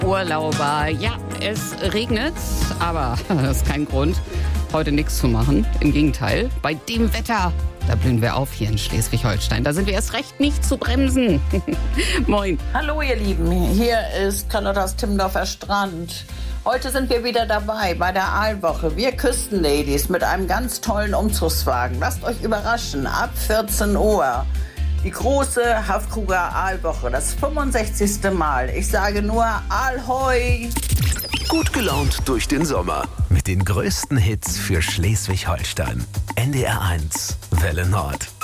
Urlauber. Ja, es regnet, aber das ist kein Grund, heute nichts zu machen. Im Gegenteil, bei dem Wetter, da blühen wir auf hier in Schleswig-Holstein. Da sind wir erst recht nicht zu bremsen. Moin. Hallo ihr Lieben, hier ist Kanadas Timmendorfer Strand. Heute sind wir wieder dabei bei der Aalwoche. Wir Küstenladies mit einem ganz tollen Umzugswagen. Lasst euch überraschen, ab 14 Uhr. Die große Hafkruger Aalwoche, das 65. Mal. Ich sage nur Ahoi! Gut gelaunt durch den Sommer mit den größten Hits für Schleswig-Holstein. NDR 1, Welle Nord.